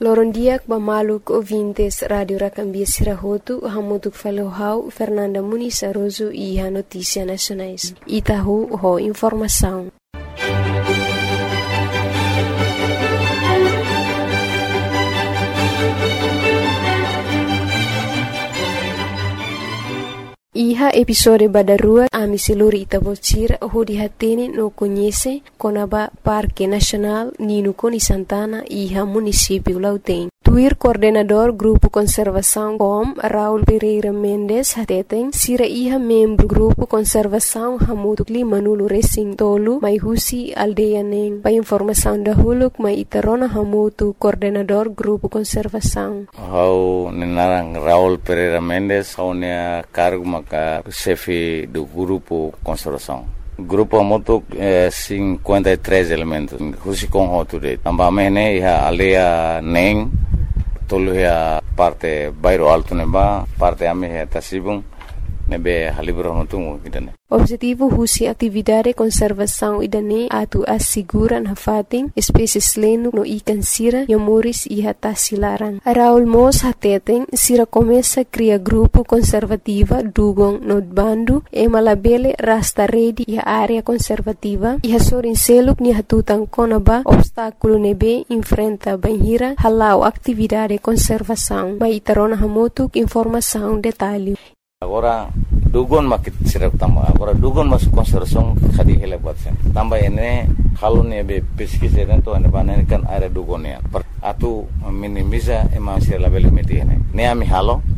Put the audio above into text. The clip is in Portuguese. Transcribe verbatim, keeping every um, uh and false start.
Lorondiak bamaluk ouvintes Radio Racambia Sirahotu, hamutuk falohau Fernanda Muniz Aroso e a Notícia Nacionais. Itahu ho informação. Iha episode badarua ami seluruh Itabocira ho dihatene no conhece Conaba Parque Nacional Nino Coni Santana iha município Lauteng. Tuir coordenador Grupo Conservação C O M Raul Pereira Mendes hateten sira iha membro Grupo Conservação Hamutukli Manulu Racing Tolu mai husi aldeia neng. Pa informação da huluk mai itarona hamutu coordenador Grupo Conservação. Hau nenarang Raul Pereira Mendes hau nea cargo maka chefe do Grupo Conservação. Grupo Hamutuk eh, cinquenta e três elementos. Husi com hoture. Ambamene iha aldeia neng. Tolu ya parte bairro alto neba, parte ame ya tasibung nebe halibro notungu idane. Objetivo husi atividade conservação idane atu assegura na fating espécies leno no ikan sira yamuris iha tasilaran. Raul Mos hateten sira começa cria grupo conservativa dugong no bandu e malabele rasta redi iha área conservativa iha sorin seluk ni hatutan konaba obstáculo nebe enfrenta banhira halau atividade conservação mai tarona hamutuk informação detalhe. Agora dugon makit sirap tamba agora dugon masuk konservação khadi hele batsen tamba ene halu ne be pesquisa to ane banen kan area dugon ya atu minimiza ema sir label meti ene ne ami halo